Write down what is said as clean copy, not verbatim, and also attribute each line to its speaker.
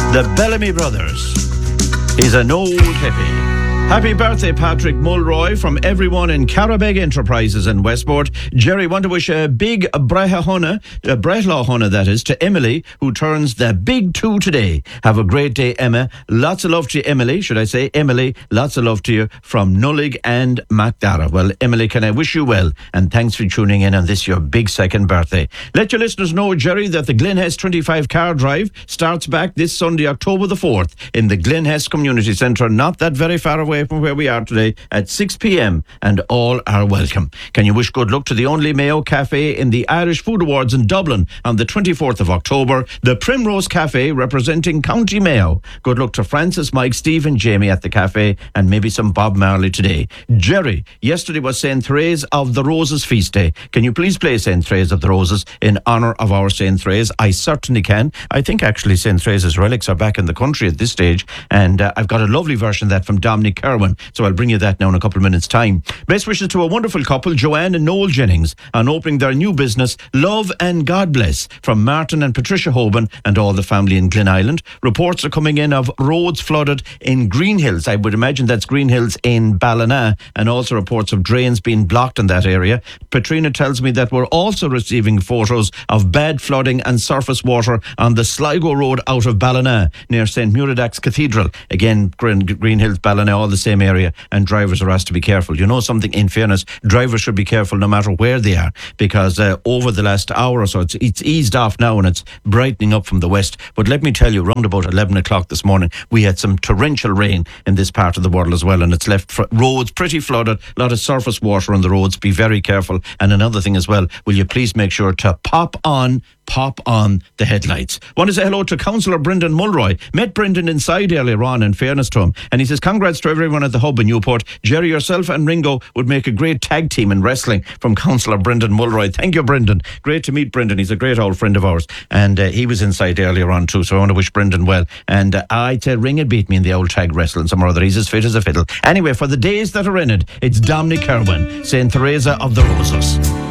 Speaker 1: The Bellamy Brothers. He's an old hippie. Happy birthday, Patrick Mulroy, from everyone in Carabeg Enterprises in Westport. Jerry, want to wish a big Brehla Hona, that is, to Emily, who turns the big 2 today. Have a great day, Emma. Lots of love to you, Emily. Should I say, Emily, lots of love to you from Nullig and Macdara. Well, Emily, can I wish you well, and thanks for tuning in on this, your big second birthday. Let your listeners know, Jerry, that the Glen Hess 25 car drive starts back this Sunday, October the 4th, in the Glen Hess Community Centre, not that very far away from where we are today, at 6 p.m, and all are welcome. Can you wish good luck to the only Mayo Cafe in the Irish Food Awards in Dublin on the 24th of October, the Primrose Cafe representing County Mayo. Good luck to Francis, Mike, Steve and Jamie at the cafe, and maybe some Bob Marley today. Jerry, yesterday was St. Therese of the Roses feast day. Can you please play St. Therese of the Roses in honour of our St. Therese? I certainly can. I think actually St. Therese's relics are back in the country at this stage, and I've got a lovely version of that from Dominic Kerwin, so I'll bring you that now in a couple of minutes' time. Best wishes to a wonderful couple, Joanne and Noel Jennings, on opening their new business, Love and God Bless, from Martin and Patricia Hoban and all the family in Glen Island. Reports are coming in of roads flooded in Green Hills. I would imagine that's Green Hills in Ballina, and also reports of drains being blocked in that area. Patrina tells me that we're also receiving photos of bad flooding and surface water on the Sligo Road out of Ballina, near St. Muradach's Cathedral. Again, Green Hills, Ballina, all the same area, and drivers are asked to be careful. You know something, in fairness, drivers should be careful no matter where they are, because over the last hour or so, it's eased off now and it's brightening up from the west. But let me tell you, round about 11 o'clock this morning, we had some torrential rain in this part of the world as well, and it's left roads pretty flooded, a lot of surface water on the roads. Be very careful. And another thing as well, will you please make sure to pop on the headlights. Want to say hello to Councillor Brendan Mulroy. Met Brendan inside earlier on, in fairness to him, and he says congrats to everyone at the hub in Newport. Jerry, yourself and Ringo would make a great tag team in wrestling, from Councillor Brendan Mulroy. Thank you, Brendan. Great to meet Brendan. He's a great old friend of ours, and he was inside earlier on too, so I want to wish Brendan well. And I'd say Ring had beat me in the old tag wrestling some or other. He's as fit as a fiddle. Anyway, for the days that are in it, it's Dominic Kerwin, St. Teresa of the Roses.